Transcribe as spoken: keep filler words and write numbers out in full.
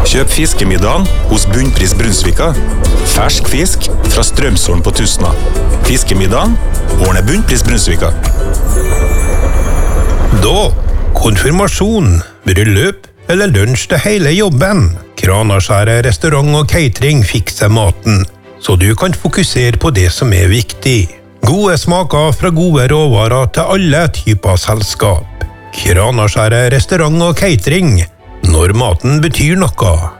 Kjøp fiskemiddagen hos Bunnpris Brunsvika. Fersk fisk fra Strømsholm på Tusna. Fiskemiddagen ordner Bunnpris Brunsvika. Da, konfirmasjon, bryllup eller lunsj til hele jobben. Kranaskjæret restaurant og catering fikser maten, så du kan fokusere på det som er viktig. Gode smaker fra gode råvarer til alle typer selskap. Kranaskjæret restaurant og catering, når maten betyr noe.